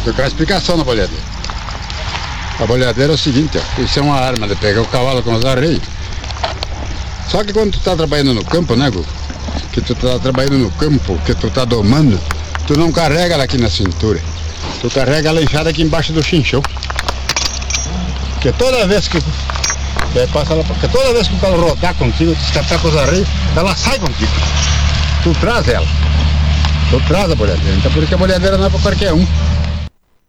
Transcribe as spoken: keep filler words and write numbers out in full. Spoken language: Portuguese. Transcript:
Eu quero explicação na boleadeira. A boleadeira é o seguinte, ó, isso é uma arma de pegar o cavalo com os arreios. Só que quando tu tá trabalhando no campo, né, Gu? Que tu tá trabalhando no campo, que tu tá domando, tu não carrega ela aqui na cintura. Tu carrega ela enxada aqui embaixo do chinchão. Porque toda vez que é, passa ela, porque toda vez que o cavalo rodar contigo, tu escapar com os arreios, ela sai contigo. Tu traz ela. Tu traz a boleadeira. Então por isso que a boleadeira não é pra qualquer um.